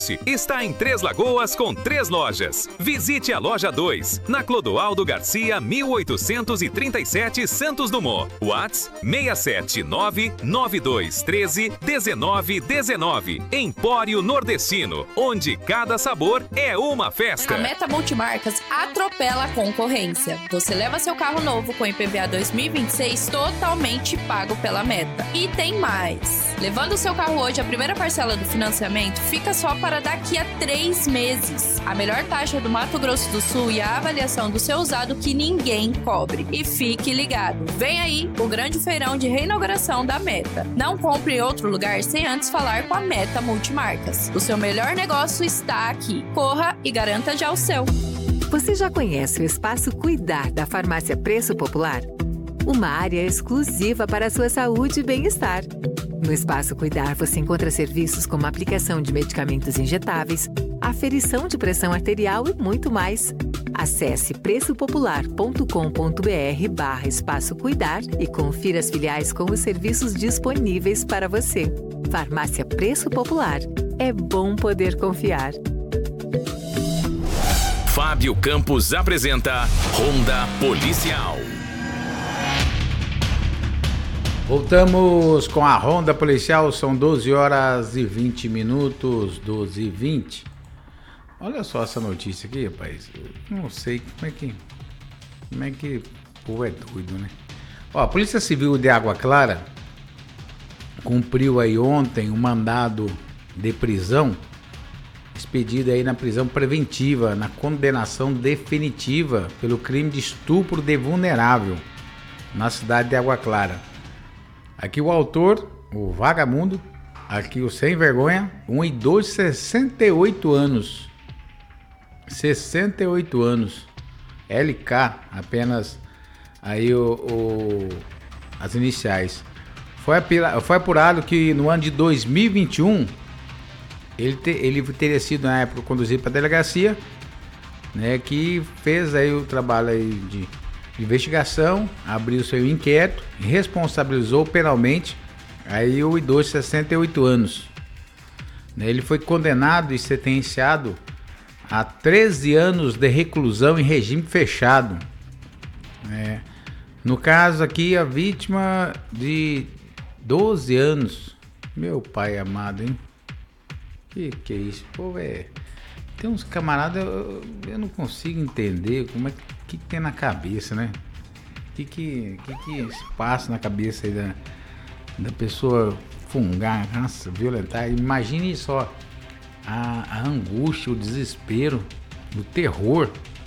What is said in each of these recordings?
Está em Três Lagoas com 3 lojas. Visite a loja 2, na Clodoaldo Garcia, 1837, Santos Dumont. WhatsApp 67992131919. Empório Nordestino, onde cada sabor é uma festa. A Meta Multimarcas atropela a concorrência. Você leva seu carro novo com IPVA 2026 totalmente pago pela Meta. E tem mais. Levando seu carro hoje, a primeira parcela do financiamento fica só para daqui a 3 meses. A melhor taxa do Mato Grosso do Sul e a avaliação do seu usado que ninguém cobre. E fique ligado, vem aí o grande feirão de reinauguração da Meta. Não compre em outro lugar sem antes falar com a Meta Multimarcas. O seu melhor negócio está aqui. Corra e garanta já o seu. Você já conhece o Espaço Cuidar da Farmácia Preço Popular? Uma área exclusiva para a sua saúde e bem-estar. No Espaço Cuidar você encontra serviços como aplicação de medicamentos injetáveis, aferição de pressão arterial e muito mais. Acesse preçopopular.com.br/Espaço Cuidar e confira as filiais com os serviços disponíveis para você. Farmácia Preço Popular. É bom poder confiar. Fábio Campos apresenta Ronda Policial. Voltamos com a Ronda Policial, são 12 horas e 20 minutos, 12 e 20. Olha só essa notícia aqui, rapaz. Eu não sei como é que o povo é doido, né? Ó, a Polícia Civil de Água Clara cumpriu aí ontem um mandado de prisão, expedido aí na prisão preventiva, na condenação definitiva pelo crime de estupro de vulnerável na cidade de Água Clara. Aqui o autor, o vagabundo, aqui o sem vergonha, um idoso de 68 anos. 68 anos. LK, apenas aí as iniciais. Foi apurado que no ano de 2021, ele teria sido na época conduzido para a delegacia, né, que fez aí o trabalho aí de investigação, abriu seu inquérito, responsabilizou penalmente aí o idoso de 68 anos. Ele foi condenado e sentenciado a 13 anos de reclusão em regime fechado. No caso aqui, a vítima de 12 anos. Meu pai amado, hein? Que é isso? Pô, tem uns camaradas, eu não consigo entender como é que tem na cabeça, né? O que se passa na cabeça aí da pessoa fungar, nossa, violentar. Imagine só a angústia, o desespero, o terror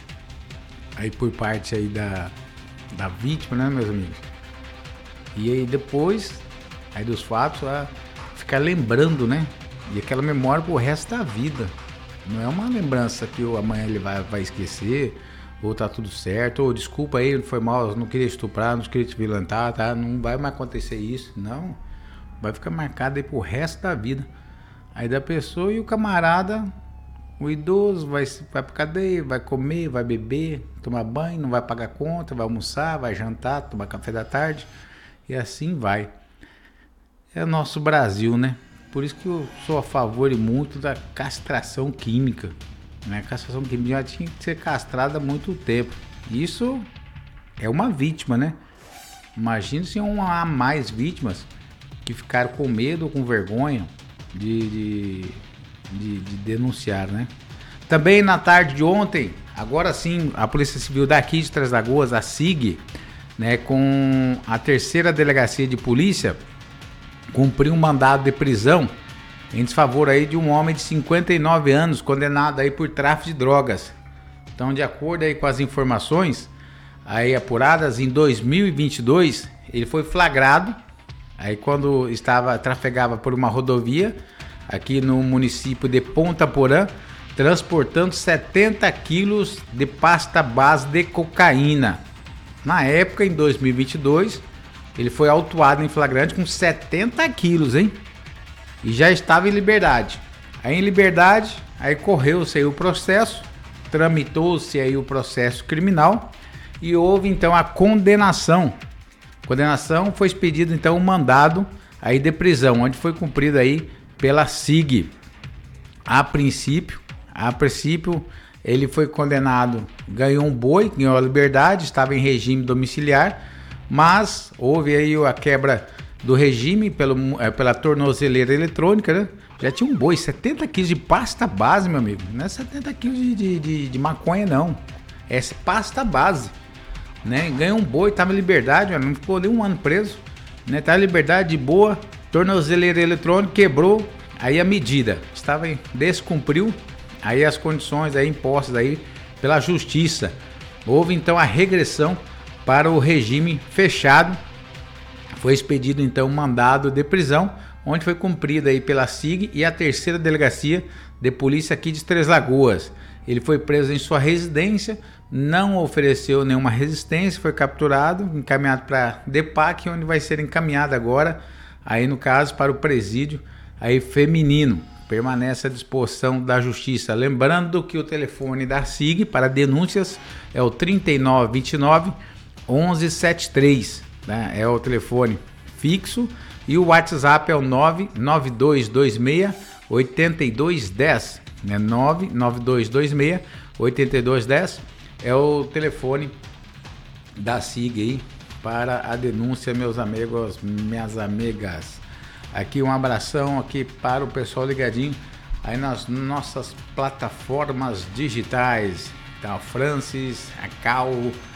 aí por parte aí da vítima, né, meus amigos? E aí depois aí dos fatos, ficar lembrando, né? E aquela memória pro resto da vida. Não é uma lembrança que amanhã ele vai esquecer, ou tá tudo certo, ou desculpa aí, foi mal, não queria estuprar, não queria te violentar, tá? Não vai mais acontecer isso, não. Vai ficar marcado aí pro resto da vida. Aí da pessoa e o camarada, o idoso, vai pra cadeia, vai comer, vai beber, tomar banho, não vai pagar conta, vai almoçar, vai jantar, tomar café da tarde, e assim vai. É o nosso Brasil, né? Por isso que eu sou a favor e muito da castração química. A castração química já tinha que ser castrada há muito tempo. Isso é uma vítima, né? Imagina se há mais vítimas que ficaram com medo ou com vergonha de denunciar, né? Também na tarde de ontem, agora sim, a Polícia Civil daqui de Três Lagoas, a SIG, né, com a 3ª Delegacia de Polícia, cumpriu um mandado de prisão em desfavor aí de um homem de 59 anos condenado aí por tráfico de drogas. Então, de acordo aí com as informações aí apuradas, em 2022 ele foi flagrado aí quando trafegava por uma rodovia aqui no município de Ponta Porã, transportando 70 quilos de pasta base de cocaína. Na época, em 2022, ele foi autuado em flagrante com 70 quilos, hein? E já estava em liberdade. Aí em liberdade, aí correu-se aí o processo, tramitou-se aí o processo criminal e houve então a condenação. Condenação, foi expedido então um mandado aí de prisão, onde foi cumprido aí pela SIG. A princípio, ele foi condenado, ganhou um boi, ganhou a liberdade, estava em regime domiciliar, mas houve aí a quebra do regime pela tornozeleira eletrônica, né? Já tinha um boi, 70 quilos de pasta base, meu amigo. Não é 70 quilos de maconha, não. É pasta base, né? Ganhou um boi, estava em liberdade, não ficou nem um ano preso, né? Estava em liberdade, de boa, tornozeleira eletrônica, quebrou, aí a medida descumpriu, aí as condições aí impostas aí pela justiça. Houve então a regressão para o regime fechado. Foi expedido então um mandado de prisão, onde foi cumprida aí pela SIG e a 3ª Delegacia de Polícia aqui de Três Lagoas. Ele foi preso em sua residência, não ofereceu nenhuma resistência, foi capturado, encaminhado para DEPAC, onde vai ser encaminhado agora, aí no caso, para o presídio aí feminino. Permanece à disposição da justiça. Lembrando que o telefone da SIG para denúncias é o 3929 1173, né? É o telefone fixo, e o WhatsApp é o 99226 8210, né? 99226 8210 é o telefone da SIG aí para a denúncia, meus amigos, minhas amigas. Aqui um abração aqui para o pessoal ligadinho aí nas nossas plataformas digitais, tá? Francis, a Cal,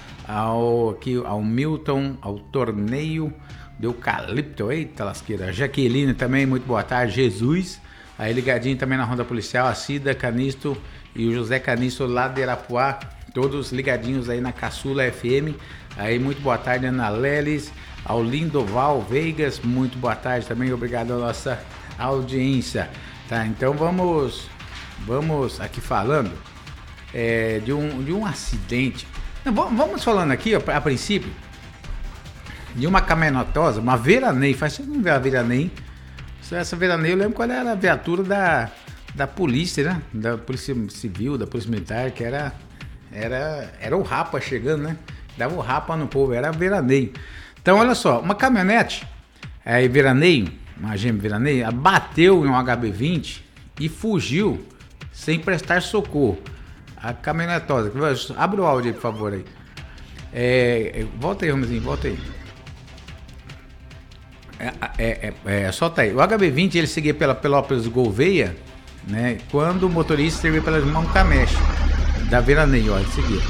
ao Milton, ao Torneio do Eucalipto, eita lasqueira, Jaqueline também, muito boa tarde, Jesus, aí ligadinho também na Ronda Policial, a Cida Canisto e o José Canisto lá de Arapuá, todos ligadinhos aí na Caçula FM, aí muito boa tarde, Ana Leles, ao Lindoval Veigas, muito boa tarde também, obrigado à nossa audiência, tá? Então vamos aqui falando de um acidente. Vamos falando aqui, ó, a princípio, de uma caminhonotosa, uma Veraneio. Faz tempo que não vê a Veraneio. Essa Veraneio, eu lembro qual era a viatura da polícia, né? Da Polícia Civil, da Polícia Militar, que era o Rapa chegando, né? Dava o Rapa no povo, era a Veraneio. Então, olha só, uma caminhonete, Veraneio, uma GM Veraneio, bateu em um HB20 e fugiu sem prestar socorro. A caminhonetosa, abre o áudio aí, por favor, aí. Volta aí, Romezinho, volta aí. Solta aí. O HB20, ele seguia pela Pelópolis Gouveia, né? Quando o motorista seguia pela Moncamexe, da Veraneio, ó, ele seguia.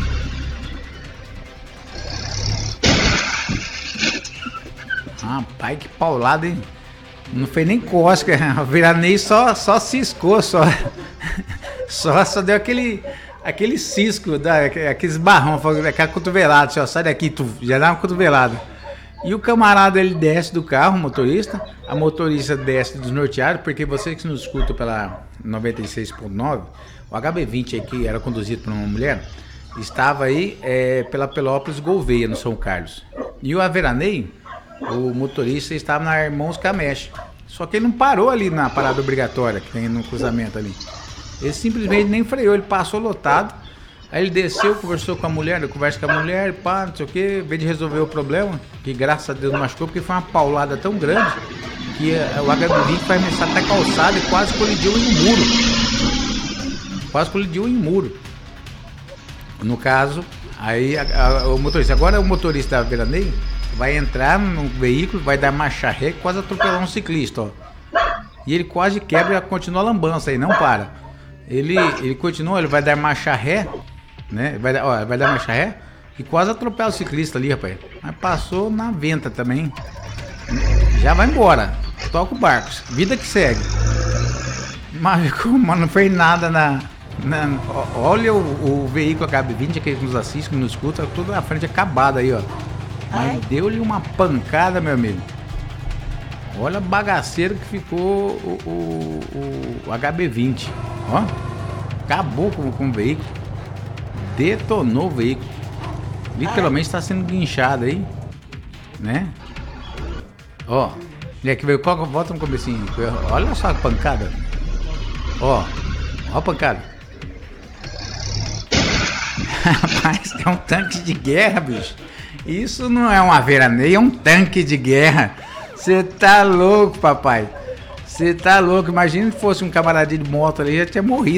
Rapaz, que paulada, hein? Não fez nem cosca, a Veraneio só ciscou, só deu aquele cisco, aqueles barrão, aquela cotovelada, só sai daqui, tu já dá uma cotovelada. E o camarada, ele desce do carro, o motorista, a motorista desce desnorteado, porque você que nos escuta pela 96.9, o HB20 aí, que era conduzido por uma mulher, estava aí pela Pelópolis Gouveia, no São Carlos. E o Veraneio, o motorista, estava na Irmãos Cameche. Só que ele não parou ali na parada obrigatória, que tem no cruzamento ali. Ele simplesmente nem freou, ele passou lotado. Aí ele desceu, conversou com a mulher, conversa com a mulher, pá, não sei o que, em vez de resolver o problema, que graças a Deus não machucou, porque foi uma paulada tão grande que o HB20 foi arremessado até calçada e quase colidiu em um muro. Quase colidiu em um muro. No caso, aí o motorista, agora o motorista da Veraneio vai entrar no veículo, vai dar marcha ré, quase atropelar um ciclista, ó. E ele quase quebra e continua a lambança aí, não para. Ele continua, ele vai dar marcha ré, né? Vai dar marcha ré e quase atropela o ciclista ali, rapaz. Mas passou na venta também. Já vai embora. Toca o barco. Vida que segue. Mas não fez nada olha o veículo HB20, aquele que nos assiste, que nos escuta, tudo na frente acabado aí, ó. Mas deu-lhe uma pancada, meu amigo. Olha a bagaceira que ficou o HB20. Ó, acabou com o veículo. Detonou o veículo. Literalmente está sendo guinchado aí, né? Ó, e aqui veio, volta no comecinho. Olha só a pancada. Ó a pancada. Rapaz, é um tanque de guerra, bicho. Isso não é uma Veraneio, é um tanque de guerra. Você tá louco, papai. Você tá louco, imagina se fosse um camaradinho de moto ali, já tinha morrido.